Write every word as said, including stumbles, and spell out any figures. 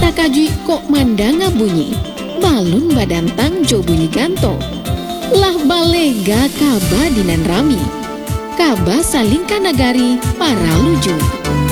kajui kok mandanga bunyi, balun badantang jo bunyi ganto. Lah balega kaba dinan rami, kaba saling kanagari para luju.